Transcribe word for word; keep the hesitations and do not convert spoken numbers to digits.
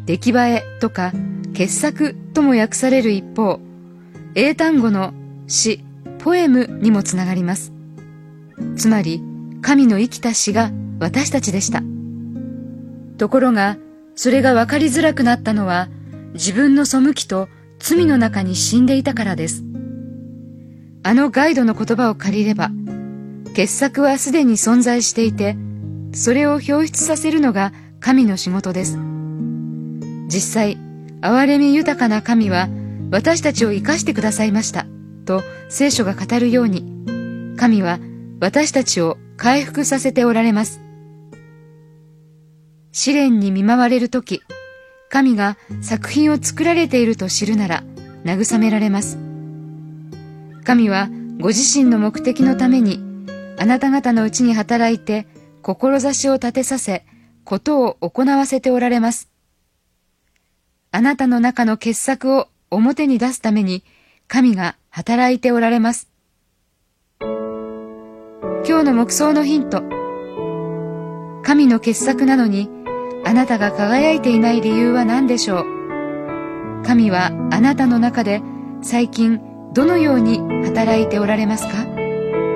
出来栄えとか傑作とも訳される一方、英単語の詩、ポエムにもつながります。つまり、神の生きた詩が私たちでした。ところが、それが分かりづらくなったのは、自分の背きと罪の中に死んでいたからです。あのガイドの言葉を借りれば、傑作はすでに存在していて、それを表出させるのが神の仕事です。実際、憐れみ豊かな神は私たちを生かしてくださいましたと聖書が語るように、神は私たちを回復させておられます。試練に見舞われるとき、神が作品を作られていると知るなら慰められます。神はご自身の目的のためにあなた方のうちに働いて志を立てさせ、ことを行わせておられます。あなたの中の傑作を表に出すために神が働いておられます。今日の黙想のヒント。神の傑作なのにあなたが輝いていない理由は何でしょう。神はあなたの中で最近どのように働いておられますか？